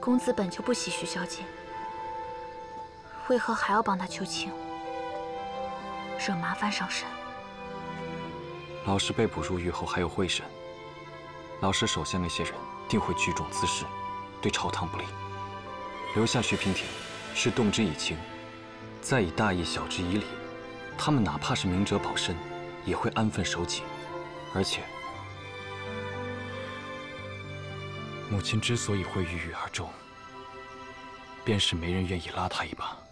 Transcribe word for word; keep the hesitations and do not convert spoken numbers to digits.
公子本就不喜徐小姐，为何还要帮她求情，惹麻烦上身？ 老师被捕入狱后还有会审，老师手下那些人定会聚众滋事，对朝堂不利。留下徐平亭，是动之以情，再以大义小之以理，他们哪怕是明哲保身，也会安分守己。而且，母亲之所以会郁郁而终，便是没人愿意拉她一把。